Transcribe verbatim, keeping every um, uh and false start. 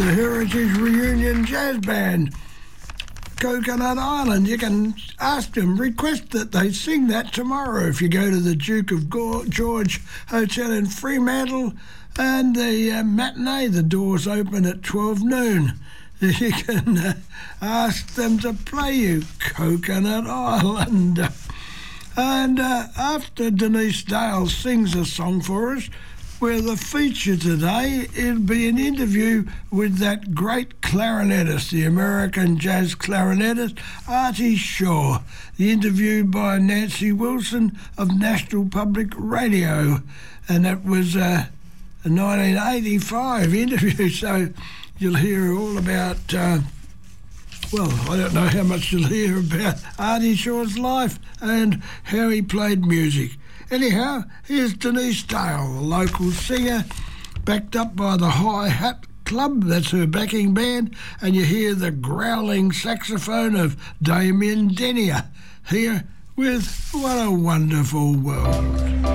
the Heritage Reunion Jazz Band, Coconut Island. You can ask them, request that they sing that tomorrow if you go to the Duke of George Hotel in Fremantle, and the uh, matinee, the doors open at twelve noon. You can uh, ask them to play you Coconut Island. And uh, after Denise Dale sings a song for us, well, the feature today, it'll be an interview with that great clarinetist, the American jazz clarinetist, Artie Shaw. The interview by Nancy Wilson of National Public Radio. And that was uh, a nineteen eighty-five interview, so you'll hear all about... Uh, Well, I don't know how much you'll hear about Artie Shaw's life and how he played music. Anyhow, here's Denise Dale, a local singer, backed up by the High Hat Club, that's her backing band, and you hear the growling saxophone of Damien Denier here with What a Wonderful World.